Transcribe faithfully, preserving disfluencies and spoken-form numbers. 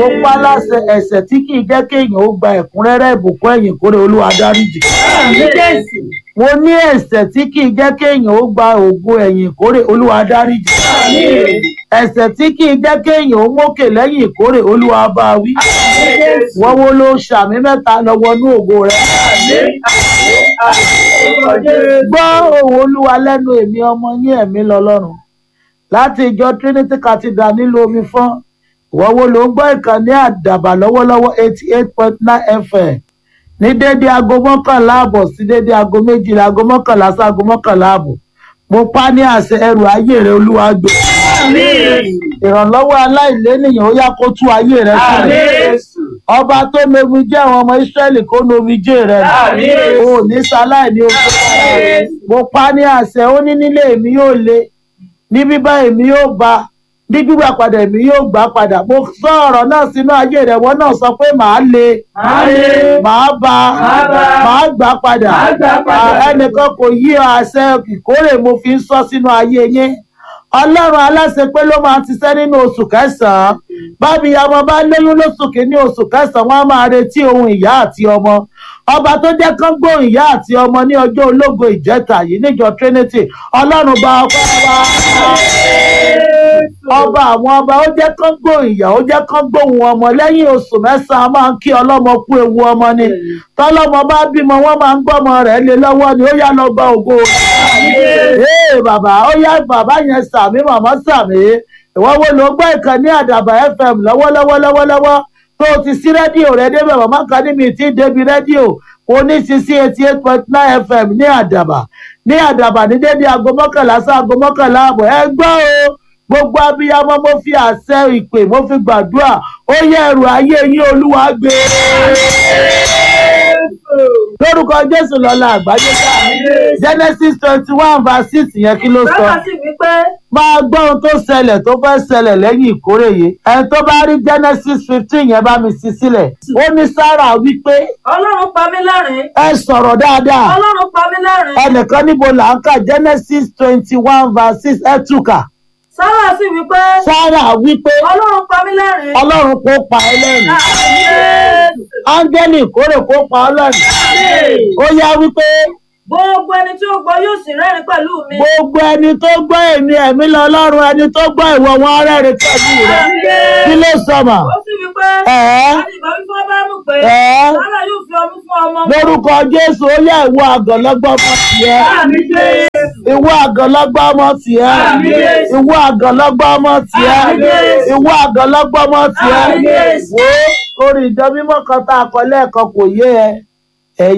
pa láṣẹ ẹ̀ṣẹ̀ tí kì í jẹ́ kéèyàn ó gba ẹ̀kúnrẹ́rẹ́ ìbùkún ẹ̀yìn kórè Olúwa dáríjì. Mo ní ẹ̀ṣẹ̀ tí kì í jẹ́ kéèyàn ó gba ògo ẹ̀yìn kórè Olúwa dáríjì. Ẹ̀ṣẹ̀ tí kì í jẹ́ kéèyàn ó mókè lẹ́yìn ìkórè Olúwa bá wí. Wọ́n wo ló ṣàmì mẹ́ta lọ wọnú ògo rẹ̀. Gbọ́ ohùn Olúwa lẹ́nu èmi ọmọ yín ẹ̀mí lọ́lọ́run láti ìjọ Trinity Cathedral nílùú omi fọ́n. Wọ́n wo ló ń gbọ́ ìkànnì àdàbà lọ́wọ́lọ́wọ́ eighty eight point nine F M ní dédé aago mọ́kànlá àbọ̀ sí dédé aago méjìlá aago mọ́kànlá sí aago mọ́kànlá àbọ̀. Mo pa ní àṣẹ ẹrù ayé rẹ Olúwa gbé. Ìrànlọ́wọ́ aláìlénìyàn ó yá kó tú ayé rẹ sílẹ̀. Ọba tó nomi jẹ́ àwọn ọmọ Ísírẹ́lì kó nomi jẹ́ rẹ. O ní sáláì ní oṣù. Mo pa ní àṣẹ ó ní nílé èmi yóò le, ní bíbá èmi yóò bá, ní gbígbà padà èmi yóò gbà padà. Mo sọ ọ̀rọ̀ náà sínú ayé rẹ̀, wọ́n náà sọ pé màá le, màá bá, màá gbà padà. Ẹnìkan kò yí àṣẹ ìkórè mo fi ń sọ sínú ayé yín. Ọlọ́run aláṣẹ pé ló máa ti ṣẹ́ nínú oṣù kẹsàn-án. Bábí ọmọ bá lóyún lóṣù kìíní oṣù kẹsàn-án, wọ́n á máa retí ohun ìyá àti ọmọ. Ọba tó jẹ́ kán gbóhùn ìyá àti ọmọ ní ọjọ́ ológo ìjẹta yìí níjọ Trinity. Ọlọ́run bá ọkọ wa. Ọba àwọn ọba ó jẹ́ kán gbóhùn ìyá, ó jẹ́ kán gbóhùn ọmọ. Lẹ́yìn oṣù mẹ́sàn-án máa ń kí ọlọ́mọ kú ewu ọmọ ni. Tọ́lọ́mọ bá bímọ wọ́n máa ń gbọ́mọ rẹ̀ lé lọ́wọ́ ni. Ó yá lọ gba ògo. Ee bàbá, ó yá bàbá yẹn sàmí, màmá sàmí. Ìwọ wo ló gbọ́ ìkànnì àdàbà F M lọ́wọ́lọ́wọ́ lọ́wọ́lọ́wọ́ tó o ti sí rédíò rẹ débẹ̀ màmá kan níbi tí débi rédíò oníṣìṣì eighty eight point nine F M ní àdàbà ní àdàbà ní dédé aago mọ́kànlá sí aago mọ́kànlá àbọ̀. Ẹ gbọ́ o, gbogbo abiyamọ mo fi àṣẹ ìpè mo fi gbàdúrà, ó yẹ ẹrù ayé yín Olúwa gbé. Lórúkọ Jésù lọ́la àgbáyé ká. Genesis twenty one verse six yẹn kí ló sọ? Máa gbọ́ ohun tó ṣẹlẹ̀ tó fẹ́ ṣẹlẹ̀ lẹ́yìn ìkórè yìí. Ẹni tó bá rí Genesis fifteen yẹn bá mi ṣí sílẹ̀. Ó ní Sárà wípé. Ọlọ́run pa mí lẹ́rìn. Ẹ sọ̀rọ̀ dáadáa. Ọlọ́run pa mí lẹ́rìn. Ẹnìkan níbo là ń kà Genesis twenty one verse six ẹ túkà. Sárà sì wípé. Sárà wípé. Ọlọ́run pa mí lẹ́rìn. Ọlọ́run kó pa ẹ́ lẹ́rìn. Áńgẹ́lì ìkórè kó pa ọ́ lẹ́rìn. Ó yá wípé. Gbogbo ẹni tí ó gbọ́ yóò sì rẹ́rìn pẹ̀lú mi. Gbogbo ẹni tó gbọ́ èmi ẹ̀mí lọ́lọ́run, ẹni tó gbọ́ ìwọ wọn rẹ́rìn pẹ̀lú rẹ̀. Kí ló sọ mà? Ó sì wípé. Ẹ̀ẹ́. Láti ìgbà wípé ọba mú pé. Ẹ̀ẹ́. Sárà yóò fi ọmú fún ọmọ. Lórúkọ Jésù ó yá ìwọ àgànlọ́gbọ́ ọmọ tiẹ̀. Ìwọ àgànlọ́gbọ́ ọmọ tiẹ̀. Ìwọ àgànlọ́gbọ́ ọmọ tiẹ̀. Ìwọ àgànlọ́gbọ́ ọmọ tiẹ̀. Wo orin ìjọ mímọ́ kan tá a kọ lẹ́ẹ̀kan kò yé ẹ.